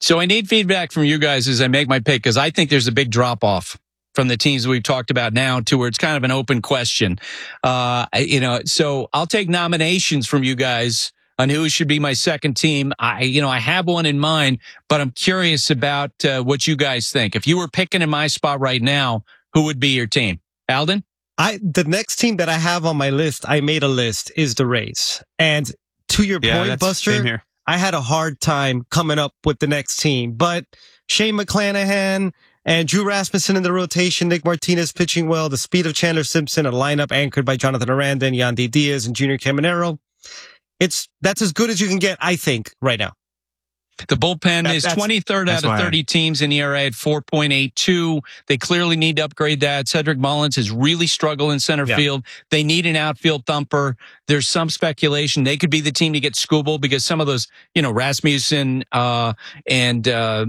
So I need feedback from you guys as I make my pick, because I think there's a big drop off from the teams we've talked about now to where it's kind of an open question. So I'll take nominations from you guys on who should be my second team. I have one in mind, but I'm curious about what you guys think. If you were picking in my spot right now, who would be your team? Alden? The next team that I have on my list, I made a list, is the Rays. And to your point, Buster, I had a hard time coming up with the next team. But Shane McClanahan and Drew Rasmussen in the rotation, Nick Martinez pitching well, the speed of Chandler Simpson, a lineup anchored by Jonathan Aranda and Yandy Diaz and Junior Caminero. That's as good as you can get, I think, right now. The bullpen is 23rd out of 30 teams in ERA at 4.82. They clearly need to upgrade that. Cedric Mullins has really struggled in center field. They need an outfield thumper. There's some speculation they could be the team to get Skubal, because some of those, Rasmussen and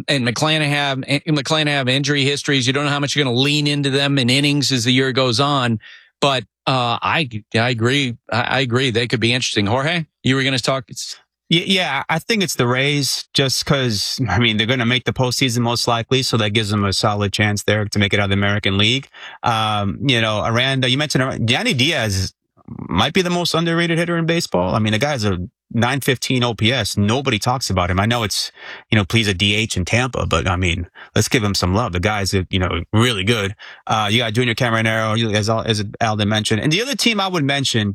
McClanahan have injury histories. You don't know how much you're going to lean into them in innings as the year goes on. But I agree. I agree. They could be interesting. Jorge, you were going to talk. Yeah, I think it's the Rays, just because, they're going to make the postseason most likely, so that gives them a solid chance there to make it out of the American League. Aranda, you mentioned Yandy Diaz might be the most underrated hitter in baseball. The guy's a 915 OPS. Nobody talks about him. I know it's, please a DH in Tampa, but let's give him some love. The guy's, really good. You got Junior Caminero, as Alden mentioned. And the other team I would mention,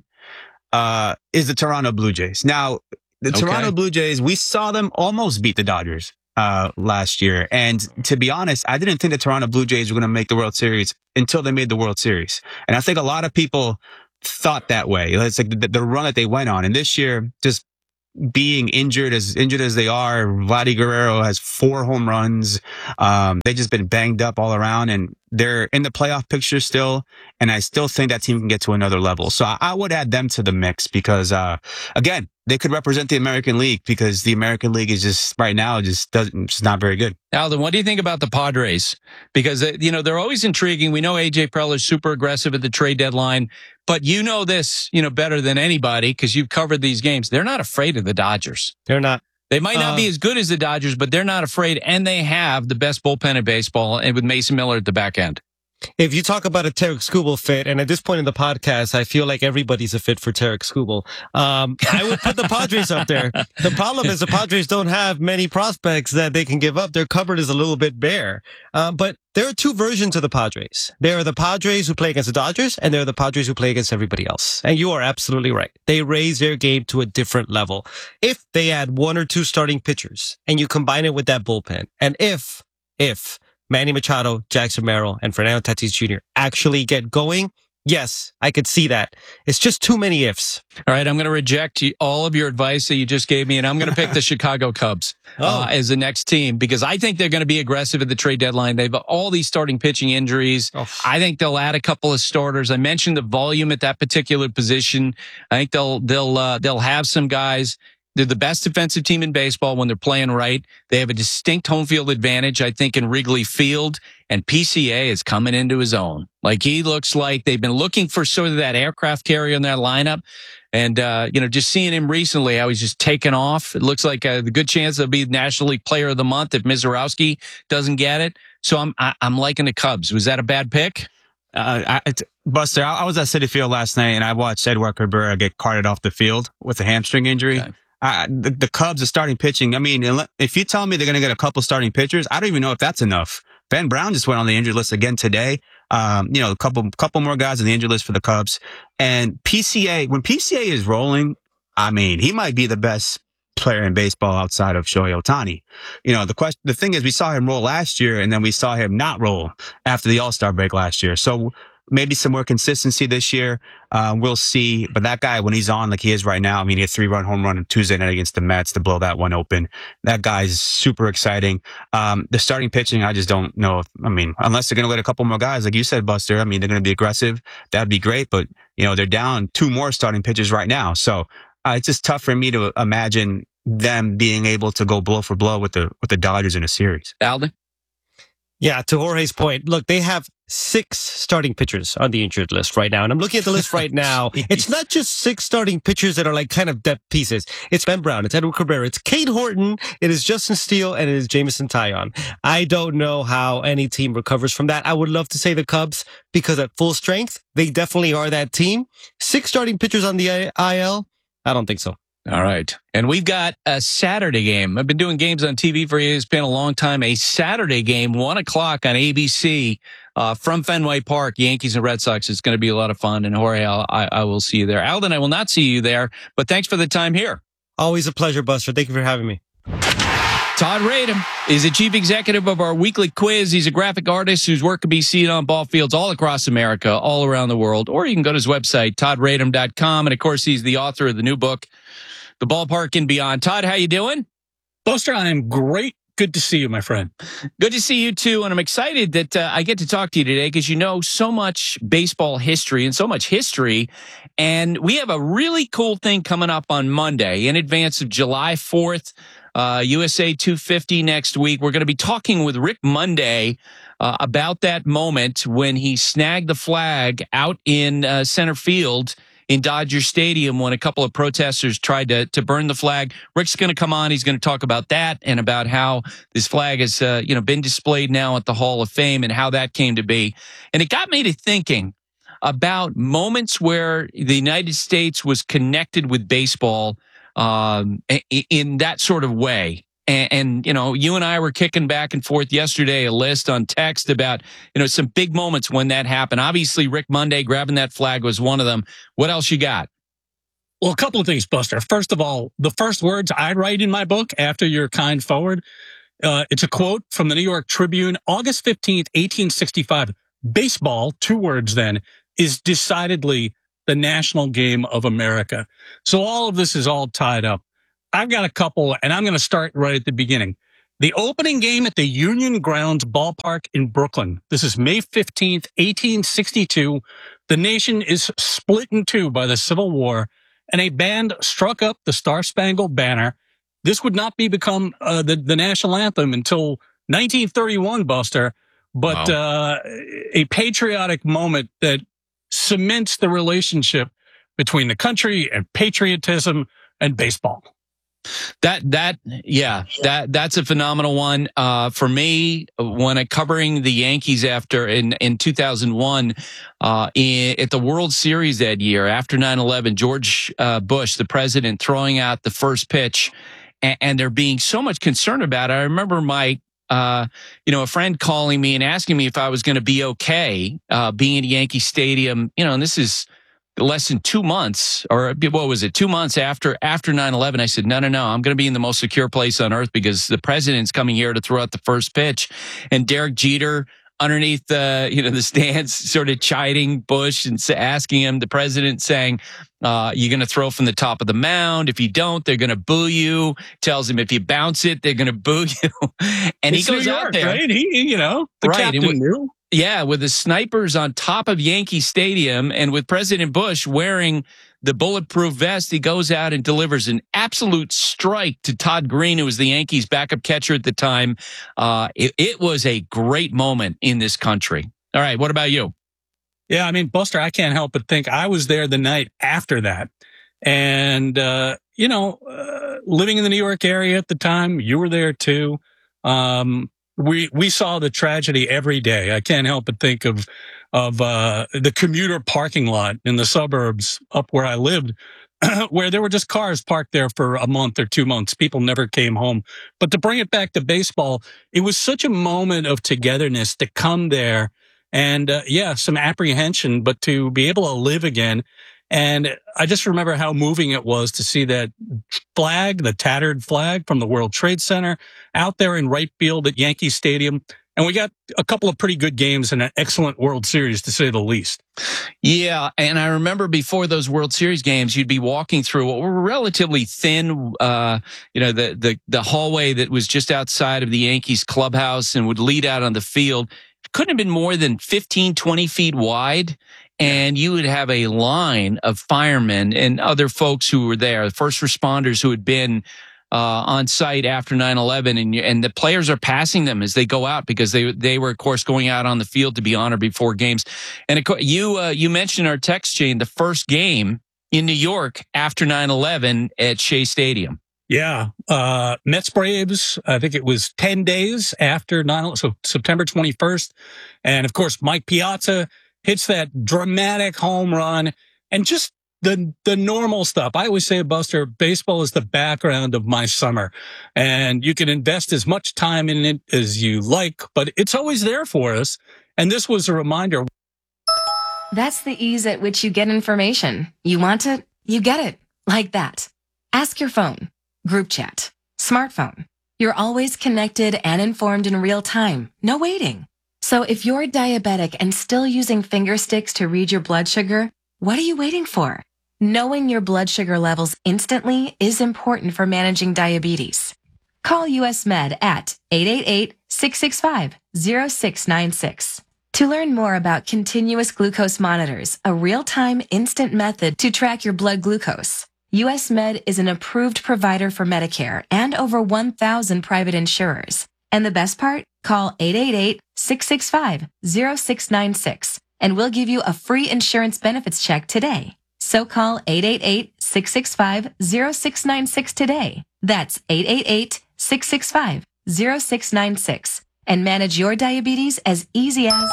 is the Toronto Blue Jays. Now, the Toronto Blue Jays, we saw them almost beat the Dodgers last year. And to be honest, I didn't think the Toronto Blue Jays were going to make the World Series until they made the World Series. And I think a lot of people thought that way. It's like the run that they went on. And this year, just being injured as they are, Vladdy Guerrero has 4 home runs. They've just been banged up all around, and they're in the playoff picture still. And I still think that team can get to another level. So I would add them to the mix because, again, they could represent the American League, because the American League is just right now just not very good. Alden, what do you think about the Padres? Because, they're always intriguing. We know AJ Preller's super aggressive at the trade deadline, but this, better than anybody because you've covered these games. They're not afraid of the Dodgers. They're not. They might not be as good as the Dodgers, but they're not afraid, and they have the best bullpen in baseball, and with Mason Miller at the back end. If you talk about a Tarek Skubal fit, and at this point in the podcast, I feel like everybody's a fit for Tarek Skubal. I would put the Padres up there. The problem is the Padres don't have many prospects that they can give up. Their cupboard is a little bit bare. But there are 2 versions of the Padres. There are the Padres who play against the Dodgers, and there are the Padres who play against everybody else. And you are absolutely right. They raise their game to a different level. If they add 1 or 2 starting pitchers, and you combine it with that bullpen, and if Manny Machado, Jackson Merrill, and Fernando Tatis Jr. actually get going, yes, I could see that. It's just too many ifs. All right, I'm going to reject all of your advice that you just gave me, and I'm going to pick the Chicago Cubs as the next team, because I think they're going to be aggressive at the trade deadline. They've all these starting pitching injuries. I think they'll add a couple of starters. I mentioned the volume at that particular position. I think they'll have some guys. They're the best defensive team in baseball when they're playing right. They have a distinct home field advantage, I think, in Wrigley Field. And PCA is coming into his own. Like, he looks like they've been looking for sort of that aircraft carrier in that lineup. And, just seeing him recently, how he's just taken off. It looks like the good chance he'll be National League Player of the Month if Mizorowski doesn't get it. So I'm liking the Cubs. Was that a bad pick? Buster, I was at Citi Field last night, and I watched Edward Cabrera get carted off the field with a hamstring injury. Okay. The Cubs are starting pitching. If you tell me they're going to get a couple starting pitchers, I don't even know if that's enough. Ben Brown just went on the injured list again today. A couple more guys on the injured list for the Cubs. And PCA, when PCA is rolling, he might be the best player in baseball outside of Shohei Ohtani. The thing is, we saw him roll last year, and then we saw him not roll after the All-Star break last year. So maybe some more consistency this year. We'll see. But that guy, when he's on like he is right now, he had a 3-run home run on Tuesday night against the Mets to blow that one open. That guy's super exciting. The starting pitching, I just don't know. Unless they're going to let a couple more guys, like you said, Buster, they're going to be aggressive. That'd be great. But, they're down 2 more starting pitchers right now. So it's just tough for me to imagine them being able to go blow for blow with the Dodgers in a series. Alden? Yeah, to Jorge's point, look, they have 6 starting pitchers on the injured list right now. And I'm looking at the list right now. It's not just 6 starting pitchers that are like kind of depth pieces. It's Ben Brown. It's Edward Cabrera. It's Cade Horton. It is Justin Steele. And it is Jameson Taillon. I don't know how any team recovers from that. I would love to say the Cubs because at full strength, they definitely are that team. 6 starting pitchers on the IL. I don't think so. All right. And we've got a Saturday game. I've been doing games on TV for you. It's been a long time. A Saturday game, 1 o'clock on ABC from Fenway Park, Yankees and Red Sox. It's going to be a lot of fun. And Jorge, I will see you there. Alden, I will not see you there, but thanks for the time here. Always a pleasure, Buster. Thank you for having me. Todd Radom is the chief executive of our weekly quiz. He's a graphic artist whose work can be seen on ball fields all across America, all around the world. Or you can go to his website, toddradom.com. And, of course, he's the author of the new book, The Ballpark and Beyond. Todd, how you doing? Buster, I am great. Good to see you, my friend. Good to see you, too. And I'm excited that I get to talk to you today because you know so much baseball history and so much history. And we have a really cool thing coming up on Monday in advance of July 4th, USA 250 next week. We're going to be talking with Rick Monday about that moment when he snagged the flag out in center field in Dodger Stadium when a couple of protesters tried to burn the flag. Rick's going to come on. He's going to talk about that and about how this flag has been displayed now at the Hall of Fame and how that came to be. And it got me to thinking about moments where the United States was connected with baseball in that sort of way. And, you know, you and I were kicking back and forth yesterday, a list on text about, you know, some big moments when that happened. Obviously, Rick Monday grabbing that flag was one of them. What else you got? Well, a couple of things, Buster. First of all, the first words I write in my book after your kind forward, it's a quote from the New York Tribune, August 15th, 1865. Baseball, 2 words then, is decidedly the national game of America. So all of this is all tied up. I've got a couple, and I'm going to start right at the beginning. The opening game at the Union Grounds Ballpark in Brooklyn. This is May 15th, 1862. The nation is split in two by the Civil War, and a band struck up the Star-Spangled Banner. This would not become the national anthem until 1931, Buster, but wow. A patriotic moment that cements the relationship between the country and patriotism and baseball. That's a phenomenal one. For me, when covering the Yankees in 2001, at the World Series that year, after 9/11, George Bush, the president, throwing out the first pitch, and there being so much concern about it. I remember a friend calling me and asking me if I was going to be okay, being at Yankee Stadium, and this is less than 2 months, or what was it, 2 months after 9/11. I said, no, I'm going to be in the most secure place on earth because the president's coming here to throw out the first pitch. And Derek Jeter underneath the stands sort of chiding Bush and asking him, the president saying, you're going to throw from the top of the mound. If you don't, they're going to boo you. Tells him if you bounce it, they're going to boo you. And it's he goes New York, out there. Right? The captain knew. Yeah, with the snipers on top of Yankee Stadium and with President Bush wearing the bulletproof vest, he goes out and delivers an absolute strike to Todd Green, who was the Yankees' backup catcher at the time. It was a great moment in this country. All right, what about you? Yeah, I mean, Buster, I can't help but think I was there the night after that. And, living in the New York area at the time, you were there too. We saw the tragedy every day. I can't help but think of the commuter parking lot in the suburbs up where I lived, where there were just cars parked there for a month or 2 months. People never came home. But to bring it back to baseball, it was such a moment of togetherness to come there and, some apprehension, but to be able to live again. And I just remember how moving it was to see that flag, the tattered flag from the World Trade Center out there in right field at Yankee Stadium. And we got a couple of pretty good games and an excellent World Series, to say the least. Yeah, and I remember before those World Series games, you'd be walking through what were relatively thin, the hallway that was just outside of the Yankees clubhouse and would lead out on the field. It couldn't have been more than 15, 20 feet wide. And you would have a line of firemen and other folks who were there, first responders who had been on site after 9/11, and the players are passing them as they go out because they were, of course, going out on the field to be honored before games. And you mentioned our text chain, the first game in New York after 9/11 at Shea Stadium. Yeah. Mets Braves, I think it was 10 days after 9/11, so September 21st. And of course, Mike Piazza hits that dramatic home run, and just the normal stuff. I always say, Buster, baseball is the background of my summer, and you can invest as much time in it as you like, but it's always there for us. And this was a reminder. That's the ease at which you get information. You want it, you get it. Like that. Ask your phone, group chat, smartphone. You're always connected and informed in real time. No waiting. So if you're diabetic and still using finger sticks to read your blood sugar, what are you waiting for? Knowing your blood sugar levels instantly is important for managing diabetes. Call US Med at 888-665-0696. To learn more about continuous glucose monitors, a real-time instant method to track your blood glucose. US Med is an approved provider for Medicare and over 1,000 private insurers. And the best part? Call 888-665-0696 and we'll give you a free insurance benefits check today. So call 888-665-0696 today. That's 888-665-0696 and manage your diabetes as easy as...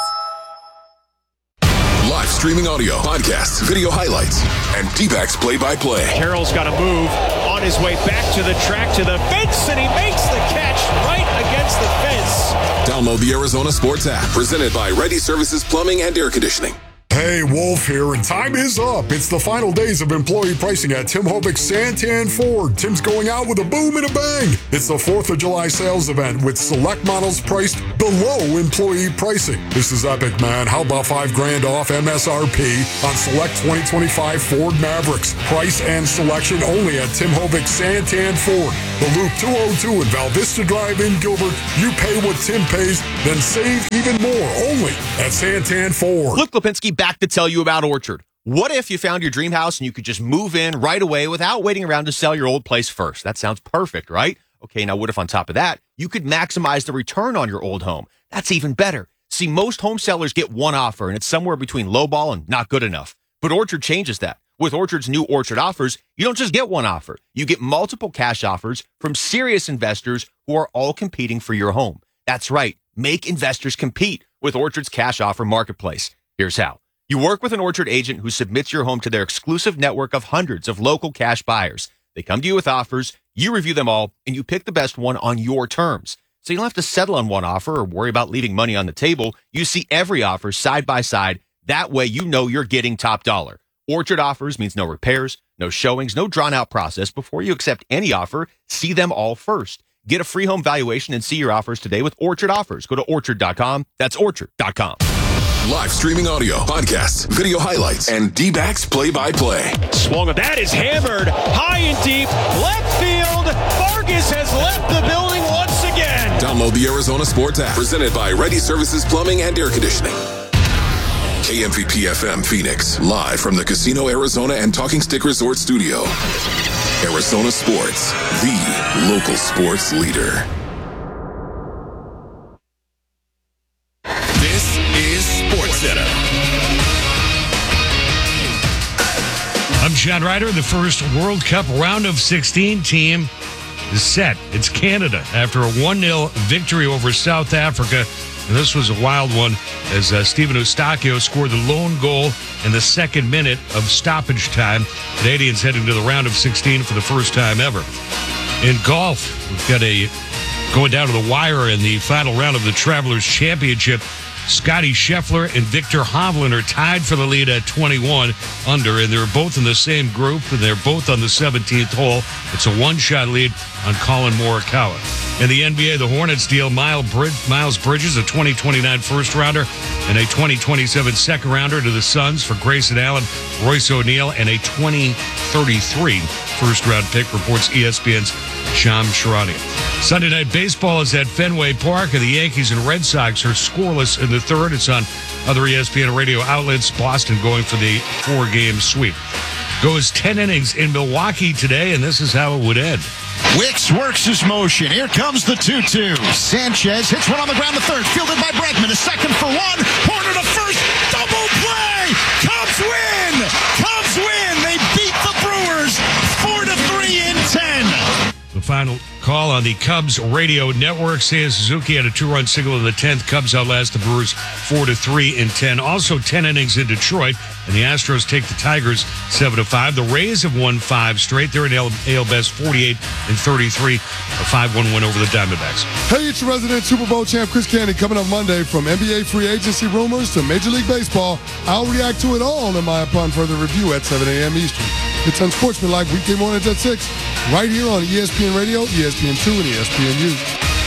Live streaming audio, podcasts, video highlights, and D-backs play-by-play. Carroll's got to move on his way back to the track, to the fence, and he makes the catch right against the fence. Download the Arizona Sports app, presented by Ready Services Plumbing and Air Conditioning. Hey, Wolf here, and time is up. It's the final days of employee pricing at Tim Hovik Santan Ford. Tim's going out with a boom and a bang. It's the 4th of July sales event with select models priced below employee pricing. This is epic, man. How about $5,000 off MSRP on select 2025 Ford Mavericks? Price and selection only at Tim Hovik Santan Ford. The Loop 202 and Val Vista Drive in Gilbert. You pay what Tim pays, then save even more only at Santan Ford. Luke Lipinski back to tell you about Orchard. What if you found your dream house and you could just move in right away without waiting around to sell your old place first? That sounds perfect, right? Okay, now what if on top of that, you could maximize the return on your old home? That's even better. See, most home sellers get one offer, and it's somewhere between lowball and not good enough. But Orchard changes that. With Orchard's new Orchard offers, you don't just get one offer. You get multiple cash offers from serious investors who are all competing for your home. That's right. Make investors compete with Orchard's cash offer marketplace. Here's how. You work with an Orchard agent who submits your home to their exclusive network of hundreds of local cash buyers. They come to you with offers, you review them all, and you pick the best one on your terms. So you don't have to settle on one offer or worry about leaving money on the table. You see every offer side by side. That way you know you're getting top dollar. Orchard offers means no repairs, no showings, no drawn-out process. Before you accept any offer, see them all first. Get a free home valuation and see your offers today with Orchard offers. Go to Orchard.com. That's Orchard.com. Live streaming audio, podcasts, video highlights, and D-backs play-by-play. Swung at that is hammered high and deep. Left field. Vargas has left the building once again. Download the Arizona Sports app, presented by Ready Services Plumbing and Air Conditioning. KMVP FM Phoenix, live from the Casino Arizona and Talking Stick Resort Studio. Arizona Sports, the local sports leader. This is SportsCenter. I'm John Ryder. The first World Cup round of 16 team is set. It's Canada after a 1-0 victory over South Africa. And this was a wild one as Steven Eustáquio scored the lone goal in the second minute of stoppage time. Canadians heading to the round of 16 for the first time ever. In golf, we've got going down to the wire in the final round of the Travelers Championship. Scotty Scheffler and Victor Hovland are tied for the lead at 21 under, and they're both in the same group, and they're both on the 17th hole. It's a one-shot lead on Colin Morikawa. In the NBA, the Hornets deal Miles Bridges, a 2029 first-rounder, and a 2027 second-rounder to the Suns for Grayson Allen, Royce O'Neal, and a 2033 first-round pick, reports ESPN's Sham Charania. Sunday Night Baseball is at Fenway Park, and the Yankees and Red Sox are scoreless in the third. It's on other ESPN radio outlets. Boston going for the 4-game sweep. Goes 10 innings in Milwaukee today, and this is how it would end. Wicks works his motion. Here comes the 2-2. Sanchez hits one on the ground to third. Fielded by Bregman. A second for one. Horner to first. Double play. Cubs win. Cubs win. They beat the Brewers 4-3 in 10. The final call on the Cubs radio network. Seiya Suzuki had a 2-run single in the 10th. Cubs outlast the Brewers 4-3 in 10. Also 10 innings in Detroit, and the Astros take the Tigers 7-5. The Rays have won 5 straight. They're in AL Best 48-33, a 5-1 win over the Diamondbacks. Hey, it's your resident Super Bowl champ Chris Candy coming up Monday. From NBA free agency rumors to Major League Baseball, I'll react to it all in my upon further review at 7 a.m. Eastern. It's Unsportsmanlike weekday mornings at 6, right here on ESPN Radio, ESPN2, and ESPNU.